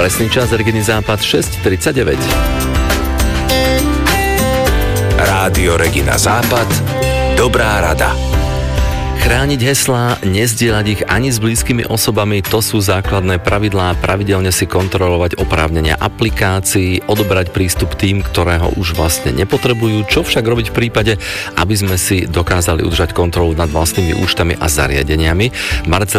Presný čas Reginy Západ 6:39. Rádio Regina Západ. Dobrá rada. Chrániť heslá, nezdieľať ich ani s blízkymi osobami, to sú základné pravidlá. Pravidelne si kontrolovať oprávnenia aplikácií, odobrať prístup tým, ktorého už vlastne nepotrebujú. Čo však robiť v prípade, aby sme si dokázali udržať kontrolu nad vlastnými účtami a zariadeniami? Marcel